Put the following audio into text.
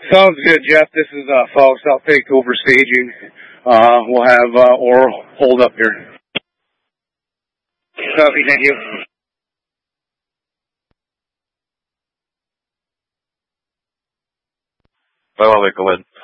Sounds good, Jeff. This is Faust. I'll take over staging. We'll have Oral hold up here. Copy, thank you. Go ahead.